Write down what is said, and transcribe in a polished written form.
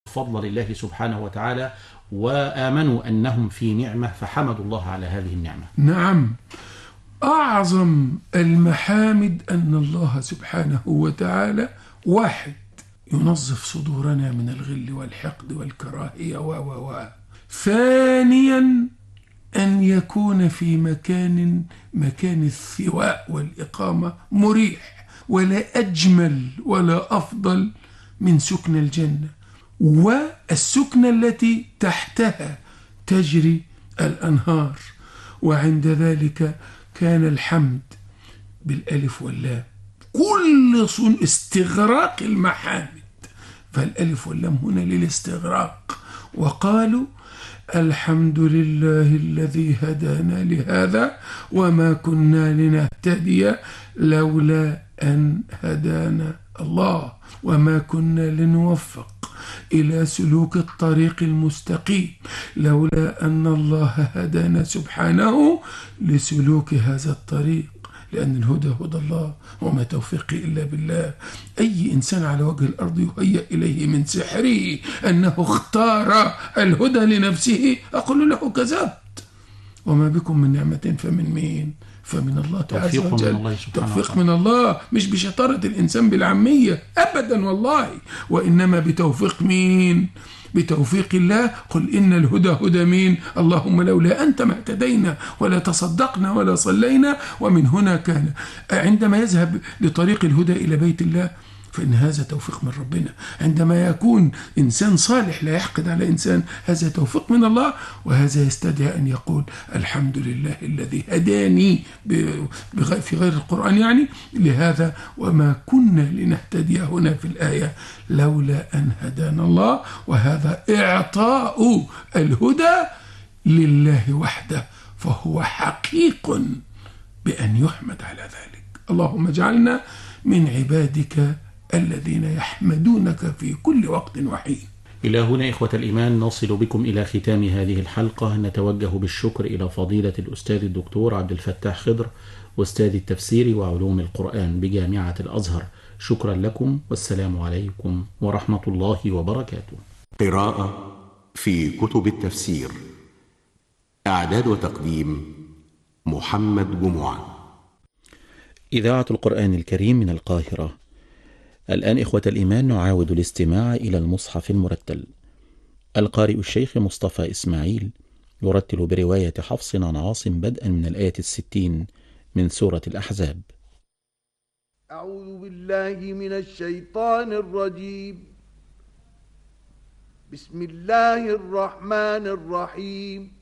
فضل لله سبحانه وتعالى وآمنوا أنهم في نعمة فحمدوا الله على هذه النعمة. نعم، أعظم المحامد أن الله سبحانه وتعالى واحد ينظف صدورنا من الغل والحقد والكراهية ثانيا أن يكون في مكان الثواء والإقامة مريح، ولا أجمل ولا أفضل من سكن الجنة والسكنة التي تحتها تجري الأنهار. وعند ذلك كان الحمد بالألف واللام، كل استغراق المحامد، فالألف واللام هنا للاستغراق. وقالوا الحمد لله الذي هدانا لهذا وما كنا لنهتدي لولا أن هدانا الله، وما كنا لنوفق إلى سلوك الطريق المستقيم لولا أن الله هدانا سبحانه لسلوك هذا الطريق، لأن الهدى هدى الله وما توفيقي إلا بالله. أي إنسان على وجه الأرض يهيأ إليه من سحره أنه اختار الهدى لنفسه أقول له كذبت. وما بكم من نعمة فمن مين؟ فمن الله عز وجل. توفيق من الله، مش بشطارة الإنسان بالعامية أبدا والله، وإنما بتوفيق مين؟ بتوفيق الله. قل إن الهدى هدى مين؟ اللهم لولا أنت ما اهتدينا ولا تصدقنا ولا صلينا. ومن هنا كان عندما يذهب لطريق الهدى إلى بيت الله فإن هذا توفيق من ربنا. عندما يكون إنسان صالح لا يحقد على إنسان، هذا توفيق من الله. وهذا يستدعي أن يقول الحمد لله الذي هداني في غير القرآن يعني لهذا، وما كنا لنهتدي هنا في الآية لولا أن هدانا الله. وهذا إعطاء الهدى لله وحده، فهو حقيق بأن يحمد على ذلك. اللهم اجعلنا من عبادك الذين يحمدونك في كل وقت وحين. إلى هنا إخوة الإيمان نصل بكم إلى ختام هذه الحلقة. نتوجه بالشكر إلى فضيلة الأستاذ الدكتور عبد الفتاح خضر، أستاذ التفسير وعلوم القرآن بجامعة الأزهر. شكرا لكم، والسلام عليكم ورحمة الله وبركاته. قراءة في كتب التفسير، إعداد وتقديم محمد جمعة. إذاعة القرآن الكريم من القاهرة. الآن إخوة الإيمان نعاود الاستماع إلى المصحف المرتل. القارئ الشيخ مصطفى إسماعيل يرتل برواية حفص عن عاصم بدءا من الآية 60 من سورة الأحزاب. أعوذ بالله من الشيطان الرجيم. بسم الله الرحمن الرحيم.